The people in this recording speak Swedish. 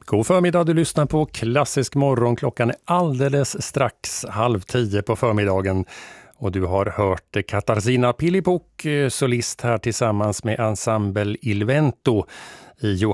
God förmiddag, du lyssnar på Klassisk morgon. Klockan är alldeles strax 9:30 på förmiddagen. Och du har hört Katarzyna Pilipuk, solist här tillsammans med ensemble Il Vento i